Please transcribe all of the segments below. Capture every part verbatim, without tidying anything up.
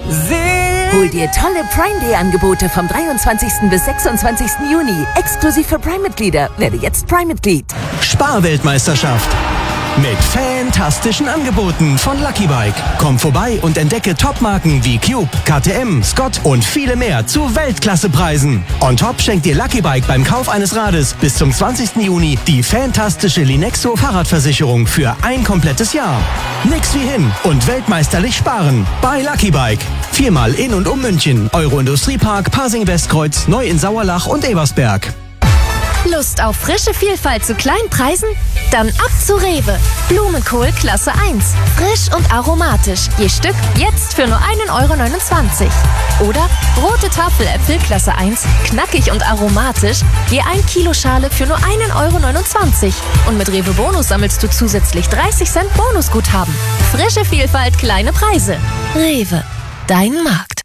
Hol dir tolle Prime Day Angebote vom dreiundzwanzigsten bis sechsundzwanzigsten Juni. Exklusiv für Prime-Mitglieder. Werde jetzt Prime-Mitglied. Sparweltmeisterschaft. Mit fantastischen Angeboten von Lucky Bike. Komm vorbei und entdecke Topmarken wie Cube, K T M, Scott und viele mehr zu Weltklassepreisen. On top schenkt dir Lucky Bike beim Kauf eines Rades bis zum zwanzigsten Juni die fantastische Linexo Fahrradversicherung für ein komplettes Jahr. Nix wie hin und weltmeisterlich sparen bei Lucky Bike. Viermal in und um München, Euro-Industriepark, Pasing-Westkreuz, Neu in Sauerlach und Ebersberg. Lust auf frische Vielfalt zu kleinen Preisen? Dann ab zu Rewe. Blumenkohl Klasse eins. Frisch und aromatisch. Je Stück jetzt für nur ein Euro neunundzwanzig. Oder rote Tafeläpfel Klasse eins. Knackig und aromatisch. Je ein Kilo Schale für nur ein Euro neunundzwanzig. Und mit Rewe Bonus sammelst du zusätzlich dreißig Cent Bonusguthaben. Frische Vielfalt, kleine Preise. Rewe. Dein Markt.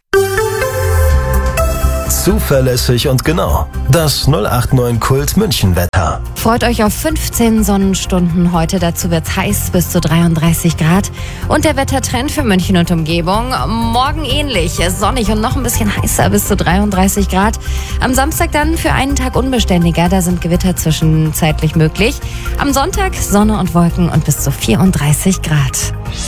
Zuverlässig und genau. Das null acht neun Kult München Wetter. Freut euch auf fünfzehn Sonnenstunden heute. Dazu wird's heiß bis zu dreiunddreißig Grad. Und der Wettertrend für München und Umgebung. Morgen ähnlich. Sonnig und noch ein bisschen heißer bis zu dreiunddreißig Grad. Am Samstag dann für einen Tag unbeständiger. Da sind Gewitter zwischenzeitlich möglich. Am Sonntag Sonne und Wolken und bis zu vierunddreißig Grad.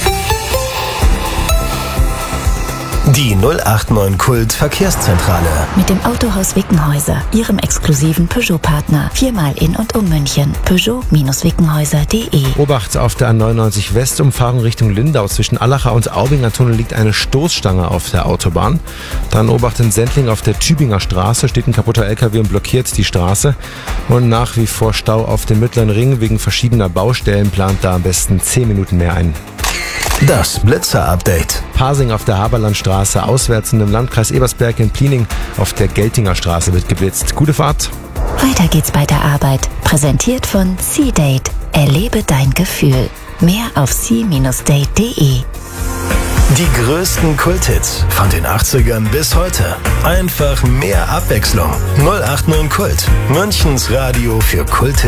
Die null acht neun Kult Verkehrszentrale. Mit dem Autohaus Wickenhäuser, Ihrem exklusiven Peugeot-Partner. Viermal in und um München. Peugeot Wickenhäuser punkt de. Obacht auf der A neunundneunzig Westumfahrung Richtung Lindau. Zwischen Allacher und Aubinger Tunnel liegt eine Stoßstange auf der Autobahn. Dann Obacht in Sendling auf der Tübinger Straße. Steht ein kaputter L K W und blockiert die Straße. Und nach wie vor Stau auf dem Mittleren Ring. Wegen verschiedener Baustellen plant da am besten zehn Minuten mehr ein. Das Blitzer-Update. Pasing auf der Haberlandstraße, auswärts in dem Landkreis Ebersberg in Pliening auf der Geltinger Straße wird geblitzt. Gute Fahrt. Weiter geht's bei der Arbeit. Präsentiert von C-Date. Erlebe dein Gefühl. Mehr auf c Bindestrich date punkt de. Die größten Kulthits von den achtzigern bis heute. Einfach mehr Abwechslung. null acht neun Kult. Münchens Radio für Kulthits.